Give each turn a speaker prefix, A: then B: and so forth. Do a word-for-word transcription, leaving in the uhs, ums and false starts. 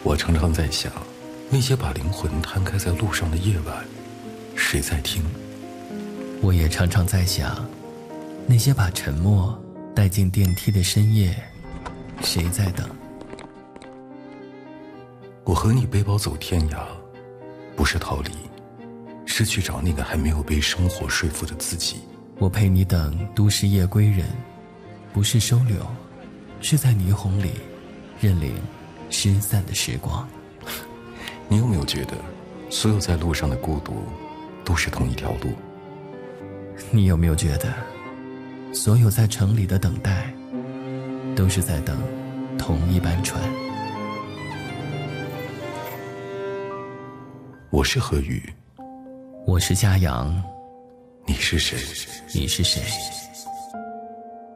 A: 我常常在想，那些把灵魂摊开在路上的夜晚，谁在听？
B: 我也常常在想，那些把沉默带进电梯的深夜，谁在等？
A: 我和你背包走天涯，不是逃离，是去找那个还没有被生活说服的自己。
B: 我陪你等都市夜归人，不是收留，是在霓虹里认领失散的时光。
A: 你有没有觉得，所有在路上的孤独，都是同一条路？
B: 你有没有觉得，所有在城里的等待，都是在等同一班船？
A: 我是何宇，
B: 我是嘉阳，
A: 你是谁？
B: 你是谁？